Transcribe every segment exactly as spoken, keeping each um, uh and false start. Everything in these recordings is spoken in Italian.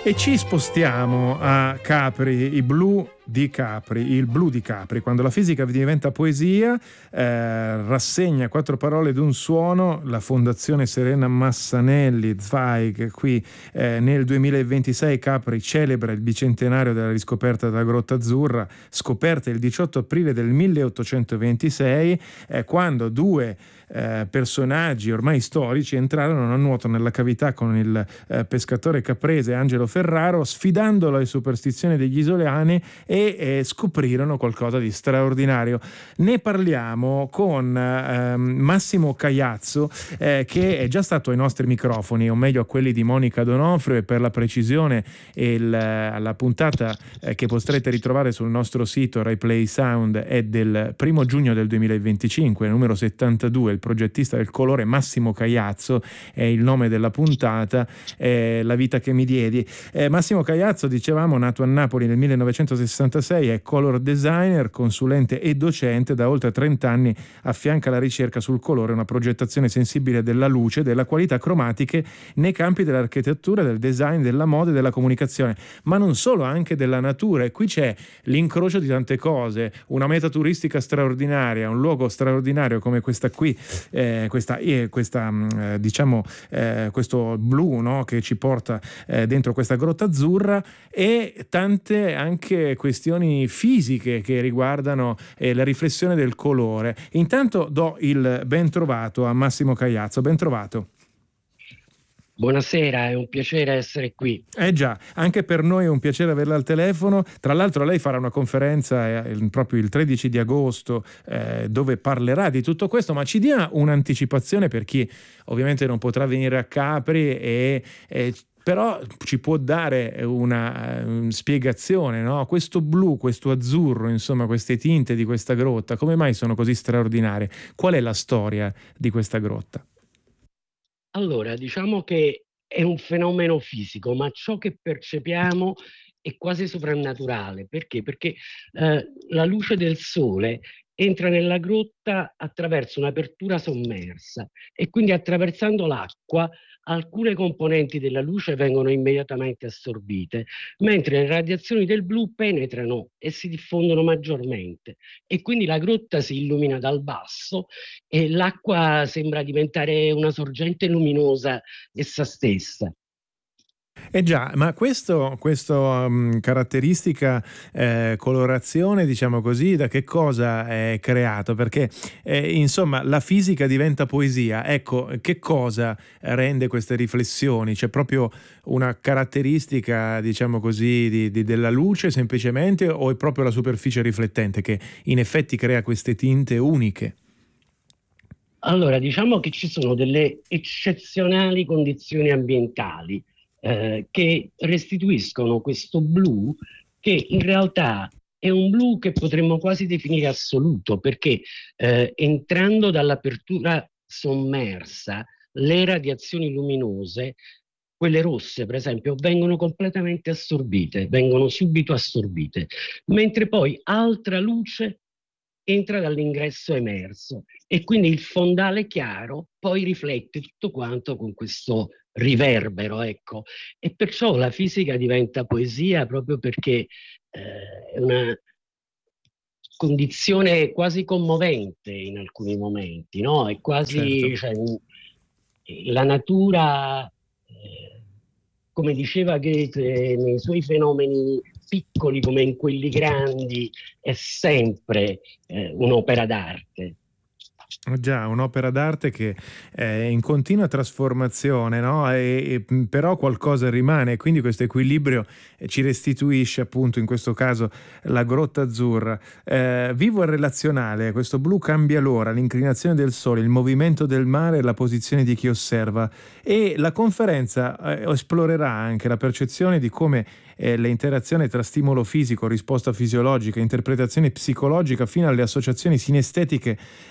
E ci spostiamo a Capri, i blu di Capri, il blu di Capri, quando la fisica diventa poesia, eh, rassegna quattro parole d'un suono, la Fondazione Serena Massanelli Zweig, qui eh, nel duemilaventisei Capri celebra il bicentenario della riscoperta della Grotta Azzurra, scoperta il diciotto aprile del milleottocentoventisei, eh, quando due eh, personaggi ormai storici entrarono a nuoto nella cavità con il eh, pescatore caprese Angelo Ferraro, sfidando le superstizioni degli isolani, e eh, scoprirono qualcosa di straordinario. Ne parliamo con eh, Massimo Caiazzo, eh, che è già stato ai nostri microfoni, o meglio a quelli di Monica Donofrio, e per la precisione il, la puntata eh, che potrete ritrovare sul nostro sito RaiPlay Sound è del primo giugno del duemilaventicinque, numero settantadue. Il progettista del colore Massimo Caiazzo è il nome della puntata, eh, La vita che mi diedi. eh, Massimo Caiazzo, dicevamo, nato a Napoli nel millenovecentosessantasei, è color designer, consulente e docente. Da oltre trenta anni affianca la ricerca sul colore una progettazione sensibile della luce, della qualità cromatiche nei campi dell'architettura, del design, della moda e della comunicazione, ma non solo, anche della natura. E qui c'è l'incrocio di tante cose, una meta turistica straordinaria, un luogo straordinario come questa qui, eh, questa, eh, questa eh, diciamo eh, questo blu, no, che ci porta eh, dentro questa Grotta Azzurra, e tante anche questioni fisiche che riguardano eh, la riflessione del colore. Intanto do il ben trovato a Massimo Caiazzo. Ben trovato. Buonasera, è un piacere essere qui. Eh già, anche per noi è un piacere averla al telefono. Tra l'altro lei farà una conferenza eh, proprio il tredici di agosto eh, dove parlerà di tutto questo, ma ci dia un'anticipazione per chi ovviamente non potrà venire a Capri, e, e però ci può dare una um, spiegazione, no? Questo blu, questo azzurro, insomma queste tinte di questa grotta, come mai sono così straordinarie? Qual è la storia di questa grotta? Allora, diciamo che è un fenomeno fisico, ma ciò che percepiamo è quasi soprannaturale. Perché? Perché eh, la luce del sole entra nella grotta attraverso un'apertura sommersa, e quindi attraversando l'acqua alcune componenti della luce vengono immediatamente assorbite, mentre le radiazioni del blu penetrano e si diffondono maggiormente, e quindi la grotta si illumina dal basso e l'acqua sembra diventare una sorgente luminosa essa stessa. Eh già, ma questo, questo um, caratteristica eh, colorazione, diciamo così, da che cosa è creato? Perché eh, insomma la fisica diventa poesia. Ecco, che cosa rende queste riflessioni? C'è proprio una caratteristica, diciamo così, di, di, della luce semplicemente, o è proprio la superficie riflettente che in effetti crea queste tinte uniche? Allora, diciamo che ci sono delle eccezionali condizioni ambientali Eh, che restituiscono questo blu, che in realtà è un blu che potremmo quasi definire assoluto, perché eh, entrando dall'apertura sommersa, le radiazioni luminose, quelle rosse per esempio, vengono completamente assorbite, vengono subito assorbite, mentre poi altra luce entra dall'ingresso emerso, e quindi il fondale chiaro poi riflette tutto quanto con questo riverbero, ecco. E perciò la fisica diventa poesia, proprio perché eh, è una condizione quasi commovente in alcuni momenti, no? È quasi, Certo. cioè, la natura, eh, come diceva Goethe, nei suoi fenomeni piccoli come in quelli grandi, è sempre eh, un'opera d'arte. Già, un'opera d'arte che è in continua trasformazione, no? E, e, però qualcosa rimane, quindi questo equilibrio ci restituisce appunto in questo caso la Grotta Azzurra. Eh, vivo e relazionale, questo blu cambia l'ora, l'inclinazione del sole, il movimento del mare e la posizione di chi osserva. E la conferenza eh, esplorerà anche la percezione di come eh, l'interazione tra stimolo fisico, risposta fisiologica, interpretazione psicologica, fino alle associazioni sinestetiche eh,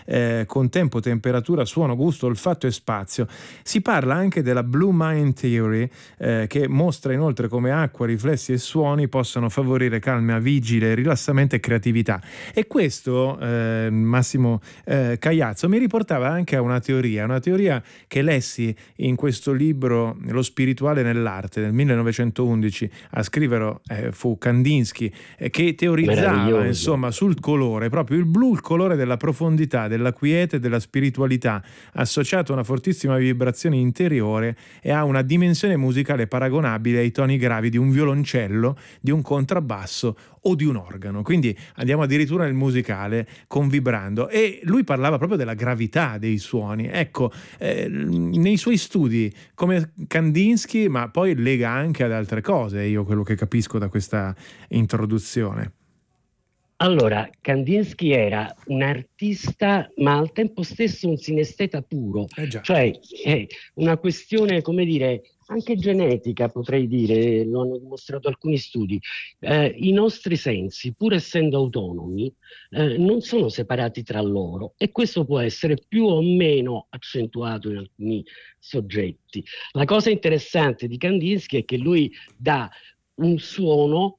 con tempo, temperatura, suono, gusto, olfatto e spazio. Si parla anche della Blue Mind Theory, eh, che mostra inoltre come acqua, riflessi e suoni possano favorire calma, vigile, rilassamento e creatività. E questo, eh, Massimo eh, Cagliazzo, mi riportava anche a una teoria, una teoria che lessi in questo libro Lo spirituale nell'arte del millenovecentoundici. A scriverlo eh, fu Kandinsky, eh, che teorizzava insomma sul colore, proprio il blu, il colore della profondità, della quiete, della spiritualità, associato a una fortissima vibrazione interiore e a una dimensione musicale paragonabile ai toni gravi di un violoncello, di un contrabbasso o di un organo. Quindi andiamo addirittura nel musicale con vibrando, e lui parlava proprio della gravità dei suoni. Ecco, eh, nei suoi studi come Kandinsky, ma poi lega anche ad altre cose, io quello che capisco da questa introduzione. Allora, Kandinsky era un artista, ma al tempo stesso un sinesteta puro, eh già. Cioè è una questione, come dire, anche genetica, potrei dire, lo hanno dimostrato alcuni studi. Eh, I nostri sensi, pur essendo autonomi, eh, non sono separati tra loro, e questo può essere più o meno accentuato in alcuni soggetti. La cosa interessante di Kandinsky è che lui dà un suono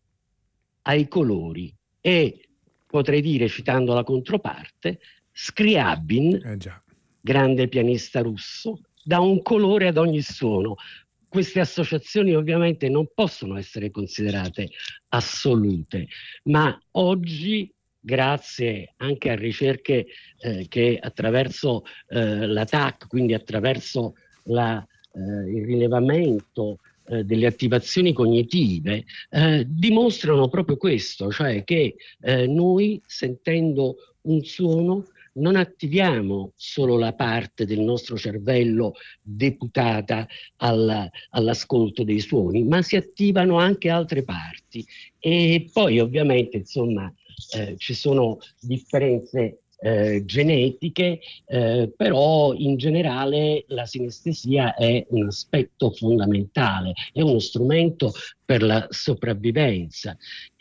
ai colori. E potrei dire, citando la controparte, Scriabin, eh già. grande pianista russo, dà un colore ad ogni suono. Queste associazioni ovviamente non possono essere considerate assolute, ma oggi, grazie anche a ricerche eh, che attraverso eh, la T A C, quindi attraverso la, eh, il rilevamento delle attivazioni cognitive, eh, dimostrano proprio questo, cioè che eh, noi, sentendo un suono, non attiviamo solo la parte del nostro cervello deputata al, all'ascolto dei suoni, ma si attivano anche altre parti. E poi ovviamente, insomma, eh, ci sono differenze Eh, genetiche, eh, però in generale la sinestesia è un aspetto fondamentale, è uno strumento per la sopravvivenza.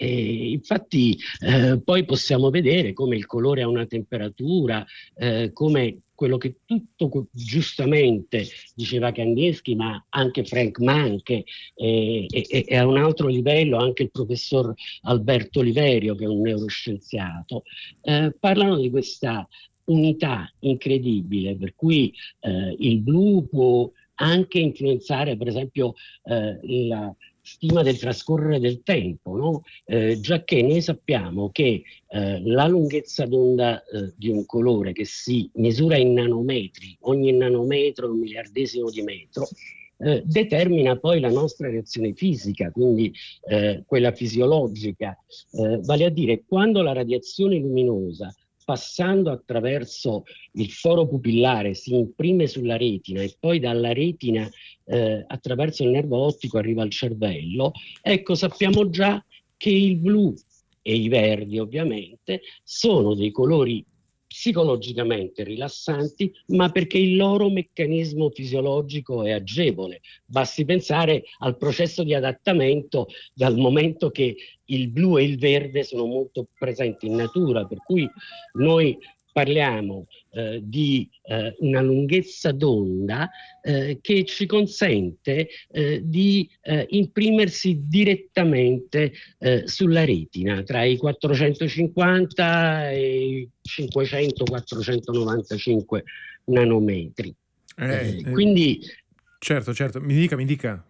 E infatti eh, poi possiamo vedere come il colore ha una temperatura, eh, come quello che tutto giustamente diceva Kandinsky, ma anche Frank Manche, e, e, e a un altro livello anche il professor Alberto Oliverio, che è un neuroscienziato, eh, parlano di questa unità incredibile, per cui eh, il blu può anche influenzare, per esempio, eh, la stima del trascorrere del tempo, no? Eh, giacché noi sappiamo che eh, la lunghezza d'onda eh, di un colore, che si misura in nanometri, ogni nanometro è un miliardesimo di metro, eh, determina poi la nostra reazione fisica, quindi eh, quella fisiologica, eh, vale a dire, quando la radiazione luminosa, passando attraverso il foro pupillare, si imprime sulla retina e poi dalla retina eh, attraverso il nervo ottico arriva al cervello, ecco, sappiamo già che il blu e i verdi ovviamente sono dei colori psicologicamente rilassanti, ma perché il loro meccanismo fisiologico è agevole. Basti pensare al processo di adattamento, dal momento che il blu e il verde sono molto presenti in natura, per cui noi parliamo eh, di eh, una lunghezza d'onda eh, che ci consente eh, di eh, imprimersi direttamente eh, sulla retina, tra i quattrocentocinquanta e i cinquecento quattrocentonovantacinque nanometri. Eh, Eh, quindi, certo, certo, mi dica, mi dica.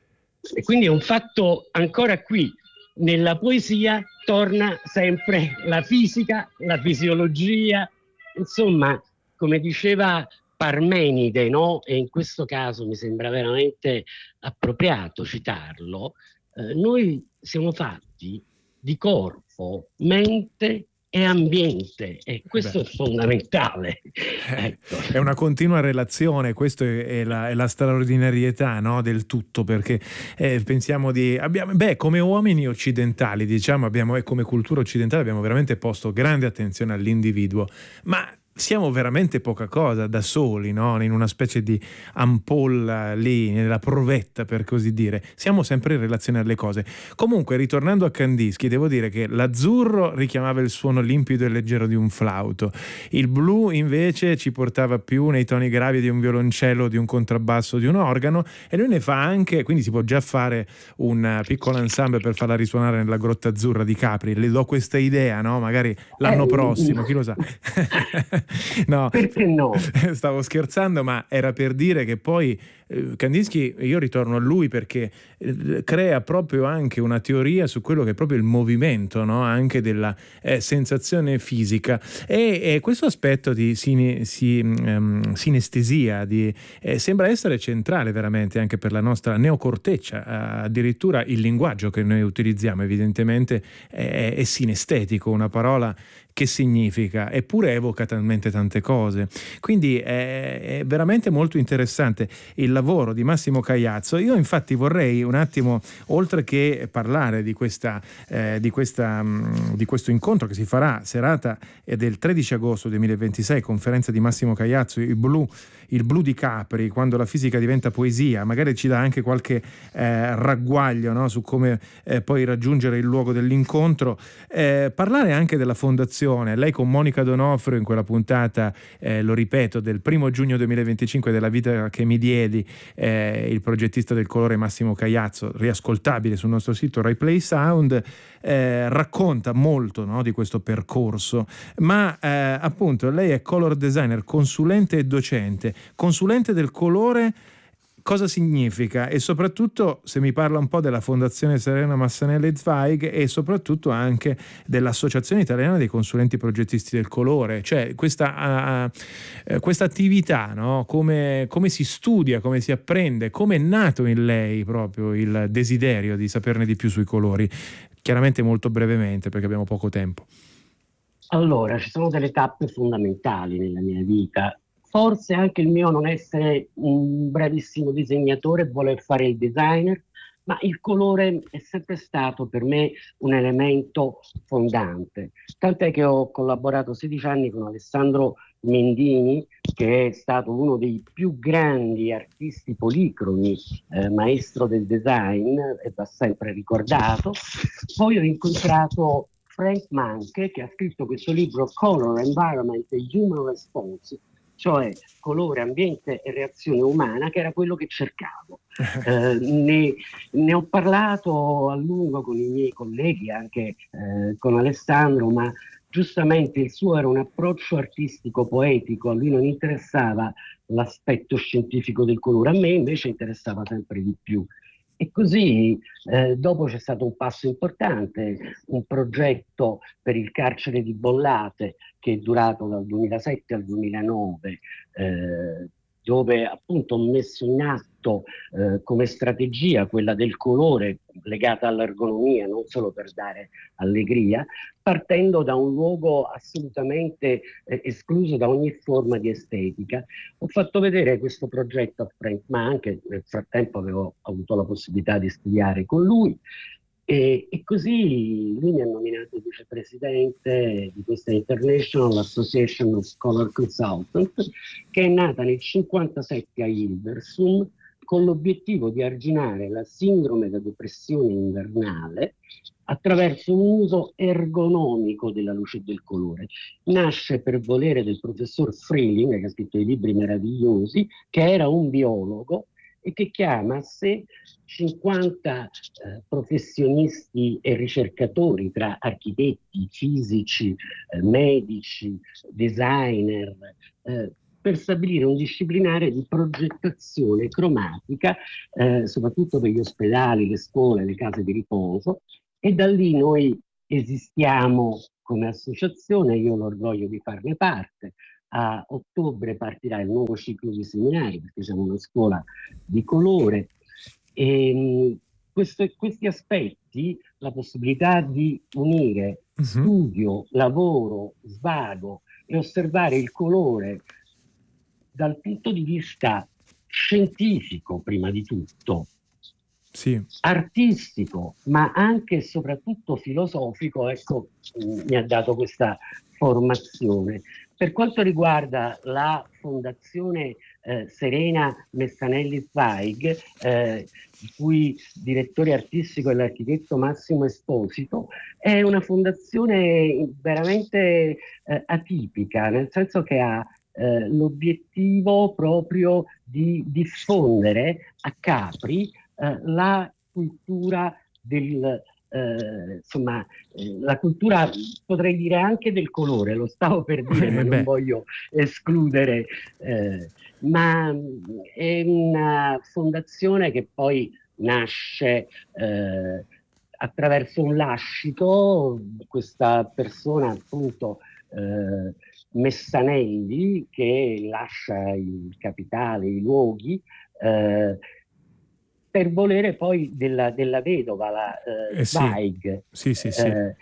E quindi è un fatto, ancora qui, nella poesia torna sempre la fisica, la fisiologia, insomma, come diceva Parmenide, no? E in questo caso mi sembra veramente appropriato citarlo, eh, noi siamo fatti di corpo, mente e ambiente, e questo Beh. è fondamentale. Eh, ecco. È una continua relazione, questo è, è, la, è la straordinarietà, no, del tutto, perché eh, pensiamo di abbiamo, beh, come uomini occidentali, diciamo, abbiamo, e come cultura occidentale abbiamo veramente posto grande attenzione all'individuo, ma siamo veramente poca cosa da soli, no? In una specie di ampolla lì, nella provetta per così dire. Siamo sempre in relazione alle cose. Comunque, ritornando a Kandinsky, devo dire che l'azzurro richiamava il suono limpido e leggero di un flauto, il blu invece ci portava più nei toni gravi di un violoncello, di un contrabbasso, di un organo, e lui ne fa anche, quindi si può già fare un piccolo ensemble per farla risuonare nella Grotta Azzurra di Capri. Le do questa idea, no? Magari l'anno Eh, prossimo, chi lo sa. No, perché no? stavo scherzando, ma era per dire che poi eh, Kandinsky, io ritorno a lui perché eh, crea proprio anche una teoria su quello che è proprio il movimento, no? Anche della eh, sensazione fisica, e, e questo aspetto di sine, si, um, sinestesia di, eh, sembra essere centrale veramente anche per la nostra neocorteccia. Addirittura il linguaggio che noi utilizziamo evidentemente è, è sinestetico, una parola che significa, eppure evoca talmente tante cose. Quindi è, è veramente molto interessante il lavoro di Massimo Caiazzo. Io infatti vorrei un attimo, oltre che parlare di questa, eh, di questa mh, di questo incontro che si farà serata del tredici agosto duemilaventisei, conferenza di Massimo Caiazzo, il blu, il blu di Capri, quando la fisica diventa poesia, magari ci dà anche qualche eh, ragguaglio, no? Su come eh, poi raggiungere il luogo dell'incontro, eh, parlare anche della fondazione. Lei con Monica Donofrio in quella puntata, eh, lo ripeto, del primo giugno duemilaventicinque della vita che mi diedi, eh, il progettista del colore Massimo Caiazzo, riascoltabile sul nostro sito RaiPlay Sound, eh, racconta molto, no, di questo percorso, ma eh, appunto lei è color designer, consulente e docente, consulente del colore. Cosa significa? E soprattutto se mi parla un po' della Fondazione Serena Massanella e Zweig, e soprattutto anche dell'Associazione Italiana dei Consulenti Progettisti del Colore, cioè questa, uh, questa attività, no? Come, come si studia, come si apprende, come è nato in lei proprio il desiderio di saperne di più sui colori? Chiaramente molto brevemente perché abbiamo poco tempo. Allora, ci sono delle tappe fondamentali nella mia vita. Forse anche il mio non essere un bravissimo disegnatore e voler fare il designer, ma il colore è sempre stato per me un elemento fondante. Tant'è che ho collaborato sedici anni con Alessandro Mendini, che è stato uno dei più grandi artisti policromi, eh, maestro del design, e va sempre ricordato. Poi ho incontrato Frank Manke, che ha scritto questo libro Color, Environment and Human Response, cioè colore, ambiente e reazione umana, che era quello che cercavo. Eh, ne, ne ho parlato a lungo con i miei colleghi, anche eh, con Alessandro, ma giustamente il suo era un approccio artistico poetico, a lui non interessava l'aspetto scientifico del colore, a me invece interessava sempre di più. E così eh, dopo c'è stato un passo importante, un progetto per il carcere di Bollate che è durato dal duemilasette al duemilanove, eh, dove appunto ho messo in atto eh, come strategia quella del colore legata all'ergonomia, non solo per dare allegria, partendo da un luogo assolutamente eh, escluso da ogni forma di estetica. Ho fatto vedere questo progetto a Frank Mann, nel frattempo avevo avuto la possibilità di studiare con lui, e, e così lui mi ha nominato vicepresidente di questa International Association of Color Consultants, che è nata nel cinquantasette a Hilversum con l'obiettivo di arginare la sindrome da depressione invernale attraverso un uso ergonomico della luce e del colore. Nasce per volere del professor Freeling, che ha scritto dei libri meravigliosi, che era un biologo e che chiama a sé cinquanta eh, professionisti e ricercatori tra architetti, fisici, eh, medici, designer, eh, per stabilire un disciplinare di progettazione cromatica, eh, soprattutto per gli ospedali, le scuole, le case di riposo, e da lì noi esistiamo come associazione, io ho l'orgoglio di farne parte. A ottobre partirà il nuovo ciclo di seminari, perché siamo una scuola di colore. E questo, questi aspetti, la possibilità di unire uh-huh. studio, lavoro, svago e osservare il colore dal punto di vista scientifico, prima di tutto, sì. artistico, ma anche e soprattutto filosofico, ecco, mi ha dato questa formazione. per quanto riguarda la Fondazione eh, Serena Messanelli Zweig, eh, il cui direttore artistico è l'architetto Massimo Esposito, è una fondazione veramente eh, atipica, nel senso che ha eh, l'obiettivo proprio di diffondere a Capri eh, la cultura del eh, insomma, eh, la cultura, potrei dire anche del colore, lo stavo per dire, ma Eh non beh, voglio escludere, eh, ma mh, è una fondazione che poi nasce eh, attraverso un lascito, questa persona appunto eh, Messanelli che lascia il capitale, i luoghi, eh, per volere poi della, della vedova, la eh, eh sì, Zweig. sì, sì, sì. Eh,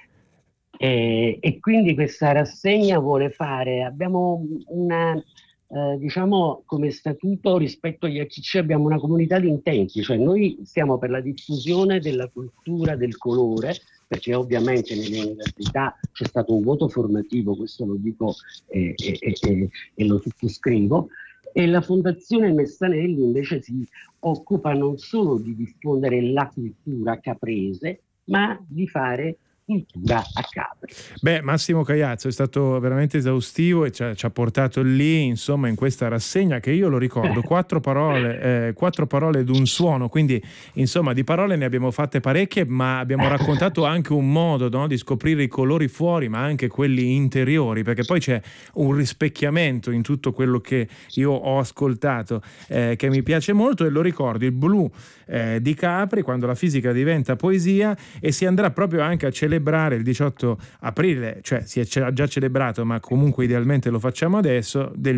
e, e quindi questa rassegna vuole fare, abbiamo una, eh, diciamo, come statuto rispetto agli A C C abbiamo una comunità di intenti, cioè noi stiamo per la diffusione della cultura del colore, perché ovviamente nelle università c'è stato un voto formativo, questo lo dico e, e, e, e e lo sottoscrivo, e la Fondazione Messanelli invece si occupa non solo di diffondere la cultura caprese, ma di fare cultura a Capri. Beh, Massimo Caiazzo è stato veramente esaustivo e ci ha, ci ha portato lì, insomma, in questa rassegna che io lo ricordo, quattro parole, eh, quattro parole ed un suono, quindi insomma di parole ne abbiamo fatte parecchie, ma abbiamo raccontato anche un modo, no, di scoprire i colori fuori, ma anche quelli interiori, perché poi c'è un rispecchiamento in tutto quello che io ho ascoltato, eh, che mi piace molto, e lo ricordo, il blu eh, di Capri, quando la fisica diventa poesia, e si andrà proprio anche a celebrare il diciotto aprile, cioè si è già celebrato, ma comunque idealmente lo facciamo adesso, del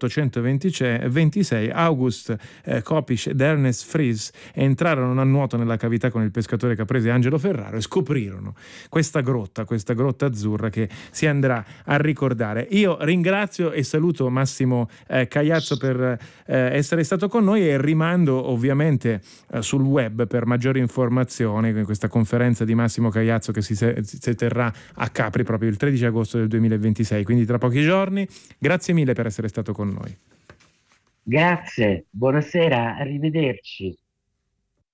milleottocentoventisei August eh, Kopisch ed Ernest Fries entrarono a nuoto nella cavità con il pescatore caprese Angelo Ferraro e scoprirono questa grotta, questa grotta azzurra che si andrà a ricordare. Io ringrazio e saluto Massimo eh, Caiazzo per eh, essere stato con noi e rimando ovviamente eh, sul web per maggiori informazioni in questa conferenza di Massimo Caiazzo che si, si terrà a Capri proprio il tredici agosto del duemilaventisei, quindi tra pochi giorni. Grazie mille per essere stato con noi. Grazie, buonasera, arrivederci.